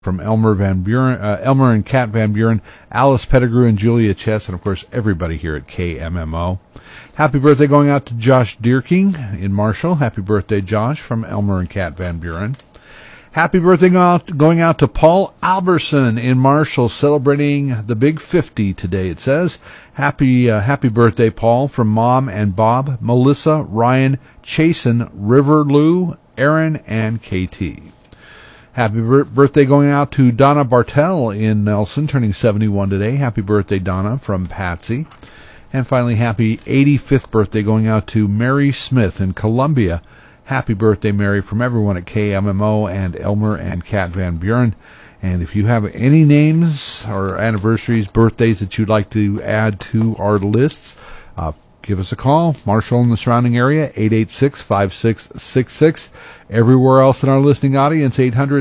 from Elmer and Kat Van Buren, Alice Pettigrew and Julia Chess, and of course everybody here at KMMO. Happy birthday going out to Josh Deerking in Marshall. Happy birthday, Josh, from Elmer and Kat Van Buren. Happy birthday going out to Paul Alberson in Marshall, celebrating the big 50 today, it says. Happy birthday, Paul, from Mom and Bob, Melissa, Ryan, Chasen, River Lou, Aaron, and KT. Happy birthday going out to Donna Bartell in Nelson, turning 71 today. Happy birthday, Donna, from Patsy. And finally, happy 85th birthday going out to Mary Smith in Columbia. Happy birthday, Mary, from everyone at KMMO and Elmer and Kat Van Buren. And if you have any names or anniversaries, birthdays that you'd like to add to our lists, give us a call. Marshall and the surrounding area, 886-5666. Everywhere else in our listening audience,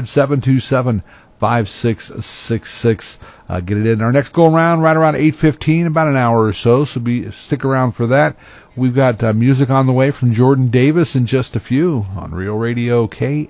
800-727-5666. Get it in. Our next go-around right around 8:15, about an hour or so, stick around for that. We've got music on the way from Jordan Davis in just a few on Real Radio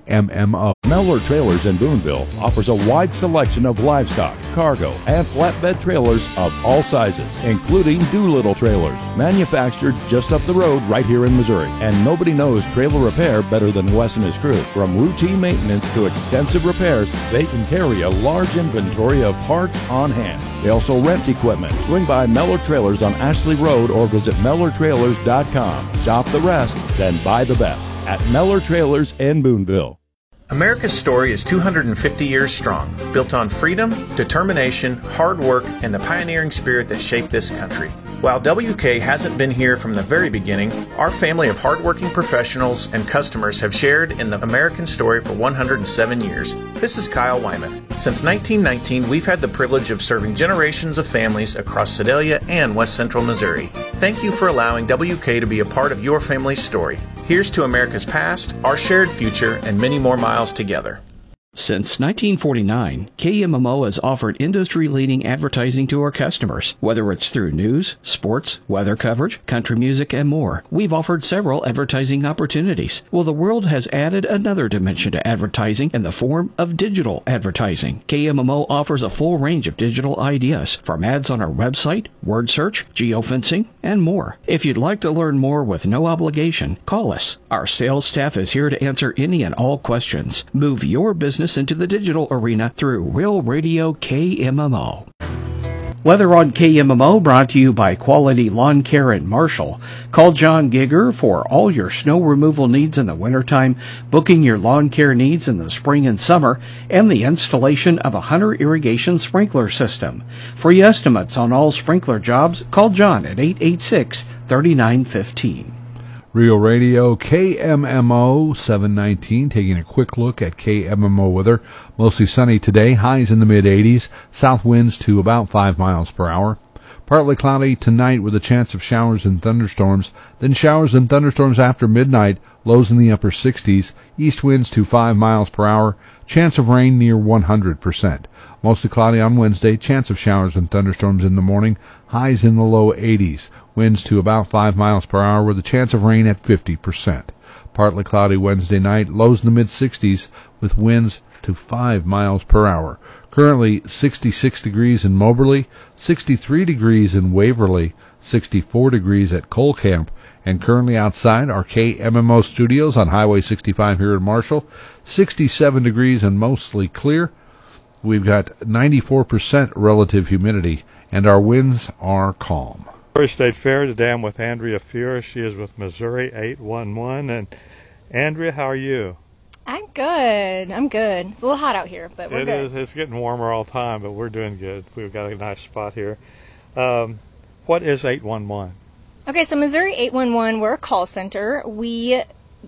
KMMO. Mellor Trailers in Boonville offers a wide selection of livestock, cargo, and flatbed trailers of all sizes, including Doolittle trailers, manufactured just up the road right here in Missouri. And nobody knows trailer repair better than Wes and his crew. From routine maintenance to extensive repairs, they can carry a large inventory of parts on hand. They also rent equipment. Swing by Mellor Trailers on Ashley Road or visit MellorTrailers.com. Shop the rest, then buy the best at Mellor Trailers in Boonville. America's story is 250 years strong, built on freedom, determination, hard work, and the pioneering spirit that shaped this country. While WK hasn't been here from the very beginning, our family of hardworking professionals and customers have shared in the American story for 107 years. This is Kyle Wymuth. Since 1919, we've had the privilege of serving generations of families across Sedalia and West Central Missouri. Thank you for allowing WK to be a part of your family's story. Here's to America's past, our shared future, and many more miles together. Since 1949, KMMO has offered industry-leading advertising to our customers. Whether it's through news, sports, weather coverage, country music, and more, we've offered several advertising opportunities. Well, the world has added another dimension to advertising in the form of digital advertising. KMMO offers a full range of digital ideas, from ads on our website, word search, geofencing, and more. If you'd like to learn more with no obligation, call us. Our sales staff is here to answer any and all questions. Move your business into the digital arena through Real Radio KMMO. Weather on KMMO brought to you by Quality Lawn Care in Marshall. Call John Gigger for all your snow removal needs in the wintertime, booking your lawn care needs in the spring and summer, and the installation of a Hunter irrigation sprinkler system. Free estimates on all sprinkler jobs, call John at 886-3915. Real Radio KMMO 719, taking a quick look at KMMO weather. Mostly sunny today, highs in the mid-80s, south winds to about 5 miles per hour. Partly cloudy tonight with a chance of showers and thunderstorms, then showers and thunderstorms after midnight, lows in the upper 60s, east winds to 5 miles per hour, chance of rain near 100%. Mostly cloudy on Wednesday, chance of showers and thunderstorms in the morning, highs in the low 80s, winds to about 5 miles per hour with a chance of rain at 50%. Partly cloudy Wednesday night, lows in the mid-60s with winds to 5 miles per hour. Currently 66 degrees in Moberly, 63 degrees in Waverly, 64 degrees at Cole Camp, and currently outside our KMMO studios on Highway 65 here in Marshall, 67 degrees and mostly clear. We've got 94% relative humidity, and our winds are calm. Missouri State Fair. Today I'm with Andrea Fuhrer. She is with Missouri 811. And Andrea, how are you? I'm good. It's a little hot out here, but we're good. It's getting warmer all the time, but we're doing good. We've got a nice spot here. What is 811? Okay, so Missouri 811, we're a call center. We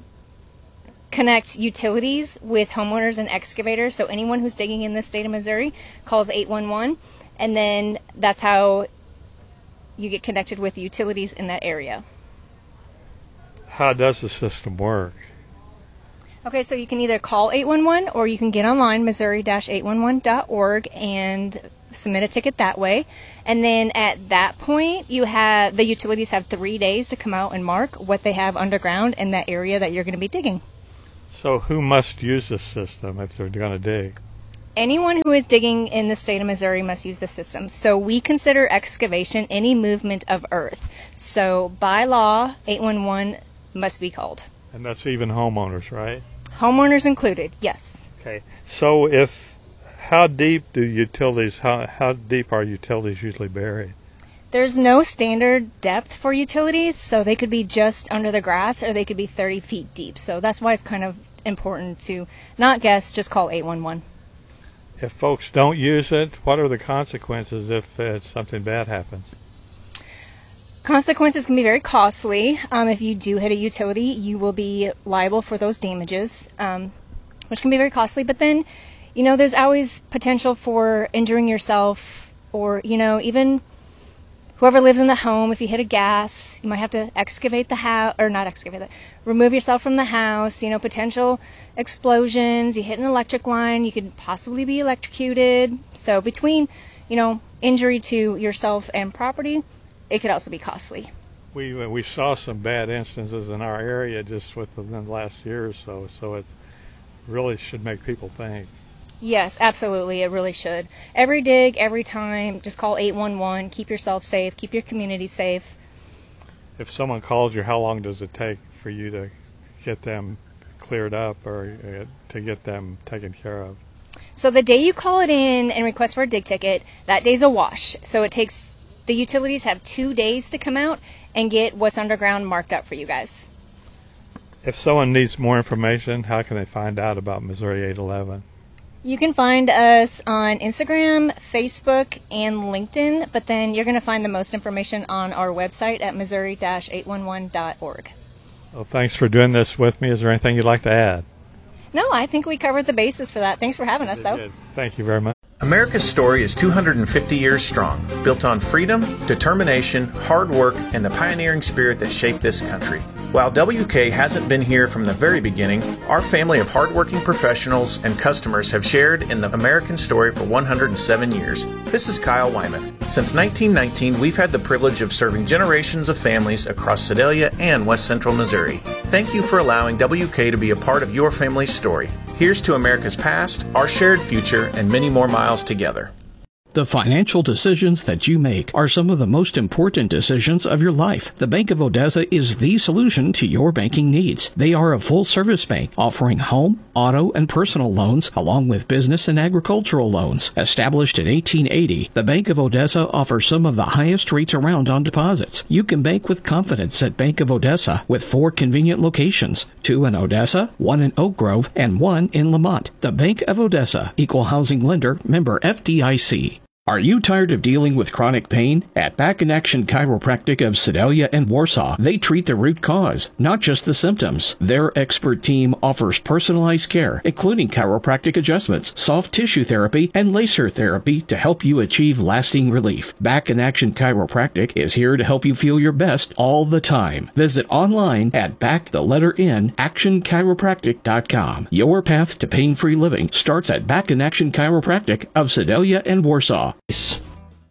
connect utilities with homeowners and excavators. So anyone who's digging in the state of Missouri calls 811, and then that's how you get connected with utilities in that area. How does the system work? Okay, so you can either call 811 or you can get online, missouri-811.org, and submit a ticket that way. And then at that point, the utilities have 3 days to come out and mark what they have underground in that area that you're going to be digging. So who must use this system if they're going to dig? Anyone who is digging in the state of Missouri must use the system. So we consider excavation any movement of earth. So by law, 811 must be called. And that's even homeowners, right? Homeowners included, yes. Okay. So how deep are utilities usually buried? There's no standard depth for utilities, so they could be just under the grass or they could be 30 feet deep. So that's why it's kind of important to not guess, just call 811. If folks don't use it, what are the consequences if something bad happens? Consequences can be very costly. If you do hit a utility, you will be liable for those damages, which can be very costly. But then, there's always potential for injuring yourself or, even whoever lives in the home. If you hit a gas, you might have to excavate the house, or not excavate it, remove yourself from the house, potential explosions. You hit an electric line, you could possibly be electrocuted. So between, injury to yourself and property, it could also be costly. We saw some bad instances in our area just within the last year or so, so it really should make people think. Yes, absolutely, it really should. Every dig, every time, just call 811, keep yourself safe, keep your community safe. If someone calls you, how long does it take for you to get them cleared up or to get them taken care of? So the day you call it in and request for a dig ticket, that day's a wash. So the utilities have 2 days to come out and get what's underground marked up for you guys. If someone needs more information, how can they find out about Missouri 811? You can find us on Instagram, Facebook, and LinkedIn, but then you're going to find the most information on our website at missouri-811.org. Well, thanks for doing this with me. Is there anything you'd like to add? No, I think we covered the basis for that. Thanks for having us, though. Thank you very much. America's story is 250 years strong, built on freedom, determination, hard work, and the pioneering spirit that shaped this country. While WK hasn't been here from the very beginning, our family of hardworking professionals and customers have shared in the American story for 107 years. This is Kyle Wymuth. Since 1919, we've had the privilege of serving generations of families across Sedalia and West Central Missouri. Thank you for allowing WK to be a part of your family's story. Here's to America's past, our shared future, and many more miles together. The financial decisions that you make are some of the most important decisions of your life. The Bank of Odessa is the solution to your banking needs. They are a full-service bank offering home, auto, and personal loans along with business and agricultural loans. Established in 1880, the Bank of Odessa offers some of the highest rates around on deposits. You can bank with confidence at Bank of Odessa with 4 convenient locations, 2 in Odessa, 1 in Oak Grove, and 1 in Lamont. The Bank of Odessa, Equal Housing Lender, member FDIC. Are you tired of dealing with chronic pain? At Back in Action Chiropractic of Sedalia and Warsaw, they treat the root cause, not just the symptoms. Their expert team offers personalized care, including chiropractic adjustments, soft tissue therapy, and laser therapy to help you achieve lasting relief. Back in Action Chiropractic is here to help you feel your best all the time. Visit online at actionchiropractic.com. Your path to pain-free living starts at Back in Action Chiropractic of Sedalia and Warsaw.